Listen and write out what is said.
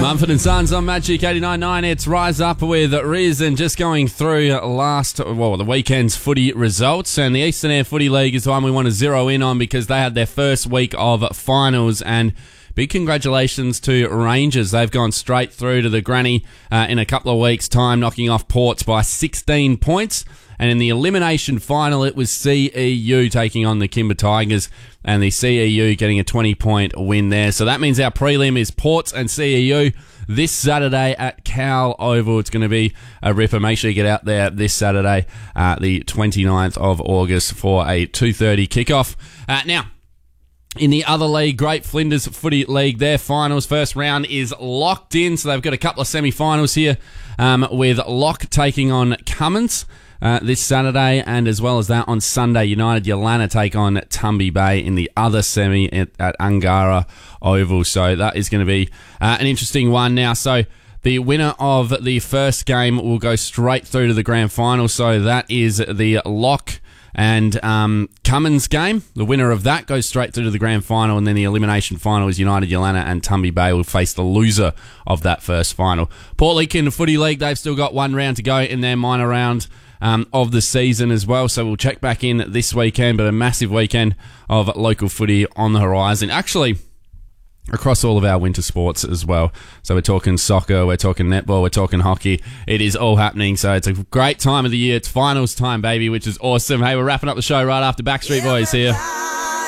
Mumford and Sons on Magic 89.9. It's Rise Up with Riz, and just going through the weekend's footy results. And the Eastern Air Footy League is the one we want to zero in on because they had their first week of finals. And big congratulations to Rangers. They've gone straight through to the granny in a couple of weeks' time, knocking off Ports by 16 points. And in the elimination final, it was CEU taking on the Kimber Tigers, and the CEU getting a 20-point win there. So that means our prelim is Ports and CEU this Saturday at Cal Oval. It's going to be a ripper. Make sure you get out there this Saturday, the 29th of August, for a 2:30 kickoff. Now, in the other league, Great Flinders Footy League, their finals first round is locked in. So they've got a couple of semi-finals here with Lock taking on Cummins this Saturday, and as well as that on Sunday, United Yalana take on Tumby Bay in the other semi at Angara Oval. So that is going to be an interesting one now. So the winner of the first game will go straight through to the grand final. So that is the Lock and Cummins game. The winner of that goes straight through to the grand final, and then the elimination final is United Yalana and Tumby Bay will face the loser of that first final. Port Lincoln Footy League, they've still got one round to go in their minor round of the season as well, so we'll check back in this weekend, but a massive weekend of local footy on the horizon. Actually, across all of our winter sports as well. So we're talking soccer, we're talking netball, we're talking hockey. It is all happening, so it's a great time of the year. It's finals time, baby, which is awesome. Hey, we're wrapping up the show right after Backstreet Boys here.